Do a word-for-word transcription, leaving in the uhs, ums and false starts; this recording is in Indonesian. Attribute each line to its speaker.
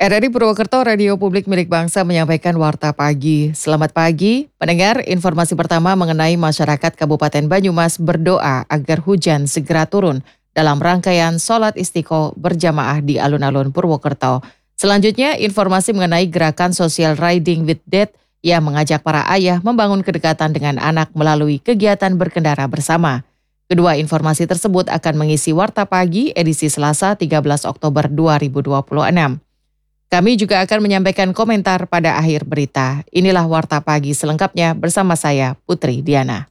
Speaker 1: R R I Purwokerto Radio Publik Milik Bangsa menyampaikan Warta Pagi. Selamat pagi, pendengar. Informasi pertama mengenai masyarakat Kabupaten Banyumas berdoa agar hujan segera turun dalam rangkaian sholat istiqo berjamaah di alun-alun Purwokerto. Selanjutnya, informasi mengenai gerakan sosial Riding with Dad yang mengajak para ayah membangun kedekatan dengan anak melalui kegiatan berkendara bersama. Kedua informasi tersebut akan mengisi Warta Pagi edisi Selasa tiga belas Oktober dua ribu dua puluh enam. Kami juga akan menyampaikan komentar pada akhir berita. Inilah Warta Pagi selengkapnya bersama saya, Putri Diana.